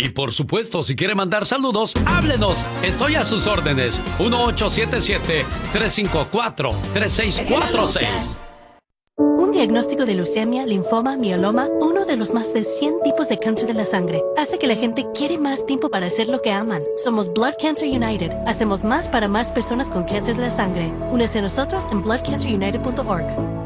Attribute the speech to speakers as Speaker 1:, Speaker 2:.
Speaker 1: Y por supuesto, si quiere mandar saludos, háblenos. Estoy a sus órdenes. 1877-354-3646.
Speaker 2: Un diagnóstico de leucemia, linfoma, mieloma, uno de los más de 100 tipos de cáncer de la sangre, hace que la gente quiere más tiempo para hacer lo que aman. Somos Blood Cancer United. Hacemos más para más personas con cáncer de la sangre. Únese a nosotros en bloodcancerunited.org.